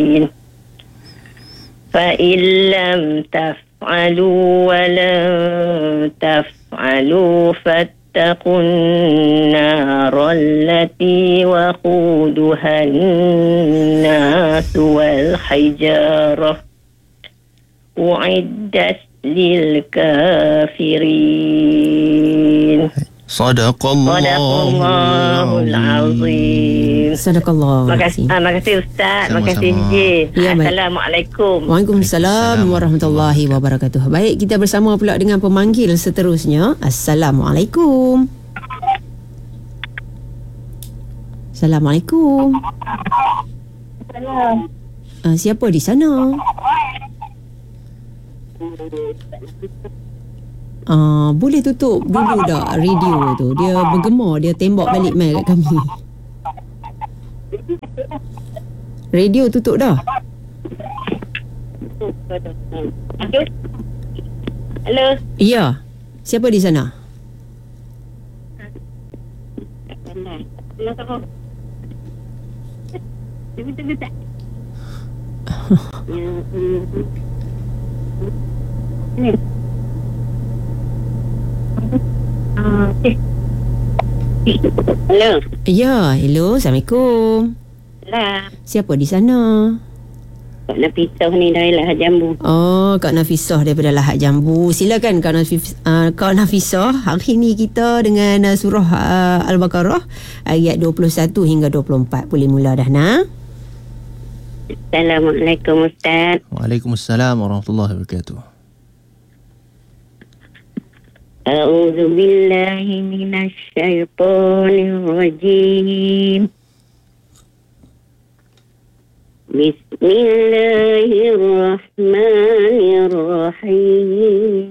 فإن لم تفعلوا ولن تفعلوا فاتقوا النار التي وقودها الناس والحجارة أعدت للكافرين. Sadaqallahul Azim. Sadaqallah. Terima kasih Ustaz. Terima kasih DJ. Ya, Assalamualaikum. Waalaikumsalam warahmatullahi wabarakatuh. Baik, kita bersama pula dengan pemanggil seterusnya. Assalamualaikum. Assalamualaikum. Siapa di sana? Boleh tutup dulu dah radio tu. Dia bergema, dia tembak balik mic kat kami. Radio tutup dah. Hello. Ya. Siapa di sana? Hello. Ya, hello. Assalamualaikum. Salam. Siapa di sana? Kak Nafisah ni dari Lahad Jambu. Oh, Kak Nafisah daripada Lahad Jambu. Silakan Kak Nafisah. Hari ni kita dengan surah Al-Baqarah ayat 21 hingga 24. Boleh mula dah, nak? Assalamualaikum Ustaz. Waalaikumsalam warahmatullahi wabarakatuh. A'udzu billahi minasy syaithanir rajim. Bismillahirrahmanirrahim.